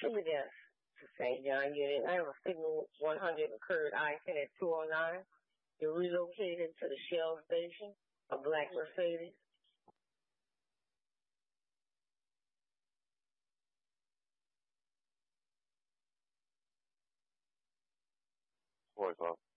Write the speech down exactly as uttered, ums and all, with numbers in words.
True death to Saint John Unit. I have a signal one hundred occurred I ten at two oh nine. You're relocated to the Shell station, a black Mercedes. Voice off.